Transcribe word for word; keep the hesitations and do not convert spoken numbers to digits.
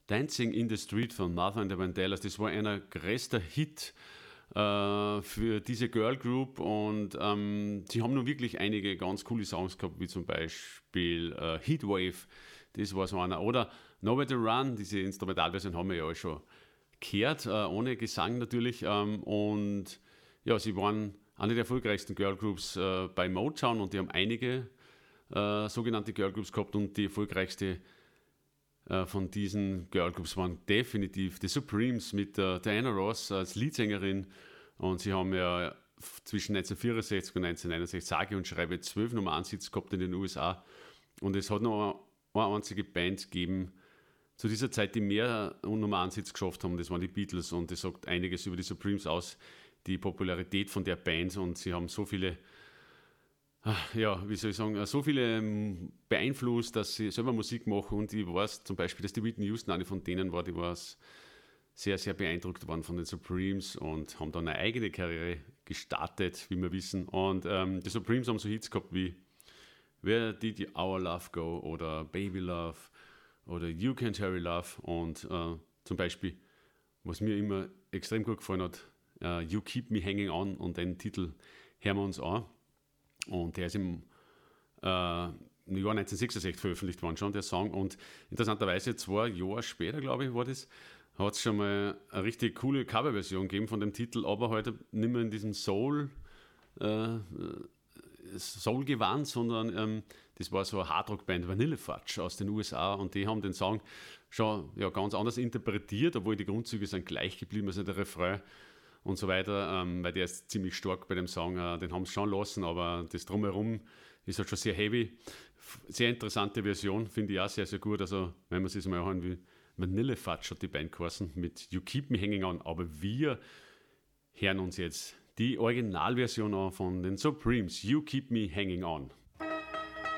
Dancing in the Street von Martha and the Vandellas. Das war ein größter Hit äh, für diese Girl Group und ähm, sie haben nur wirklich einige ganz coole Songs gehabt, wie zum Beispiel äh, Heatwave, das war so einer. Oder Nowhere to Run, diese Instrumentalversion haben wir ja auch schon gehört, äh, ohne Gesang natürlich. Ähm, und ja, sie waren eine der erfolgreichsten Girl Groups äh, bei Motown und die haben einige äh, sogenannte Girl Groups gehabt und die erfolgreichste äh, von diesen Girl Groups waren definitiv die Supremes mit äh, Diana Ross als Leadsängerin und sie haben ja zwischen neunzehnhundertvierundsechzig und neunzehnhunderteinundsechzig sage und schreibe zwölf Nummer eins Hits gehabt in den U S A und es hat noch eine einzige Band gegeben zu dieser Zeit, die mehr Nummer eins Hits geschafft haben, das waren die Beatles und das sagt einiges über die Supremes aus, die Popularität von der Band und sie haben so viele ja, wie soll ich sagen, so viele beeinflusst, dass sie selber Musik machen und ich weiß zum Beispiel, dass die Whitney Houston eine von denen war, die war sehr, sehr beeindruckt worden von den Supremes und haben dann eine eigene Karriere gestartet, wie wir wissen und ähm, die Supremes haben so Hits gehabt wie Where Did Our Love Go oder Baby Love oder You Can't Hurry Love und äh, zum Beispiel, was mir immer extrem gut gefallen hat, uh, You Keep Me Hanging On und den Titel hören wir uns an. Und der ist im, äh, im Jahr neunzehnhundertsechsundsechzig veröffentlicht worden schon, der Song. Und interessanterweise zwei Jahre später, glaube ich, war das, hat es schon mal eine richtig coole Coverversion gegeben von dem Titel, aber heute nicht mehr in diesem Soul, äh, Soul-Gewand, sondern ähm, das war so eine Hardrock-Band Vanilla Fudge aus den U S A und die haben den Song schon ja, ganz anders interpretiert, obwohl die Grundzüge sind gleich geblieben, also der Refrain und so weiter, ähm, weil der ist ziemlich stark bei dem Song, äh, den haben sie schon lassen, aber das Drumherum ist halt schon sehr heavy. Sehr interessante Version, finde ich auch sehr, sehr gut. Also, wenn man sich mal anhören will, Vanilla Fudge hat die Band geheißen mit You Keep Me Hanging On, aber wir hören uns jetzt die Originalversion an von den Supremes, You Keep Me Hanging On.